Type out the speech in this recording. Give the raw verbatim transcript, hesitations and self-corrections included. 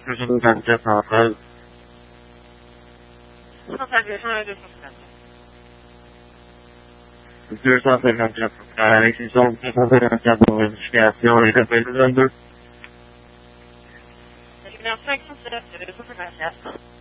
Cuisine vingt-quatre cent treize. deux cent cinquante-quatre. deux cent cinquante-quatre. Avec deux cent cinquante-quatre pour vérification et rappel vingt-deux. cinq cent sept, deux cent cinquante-quatre.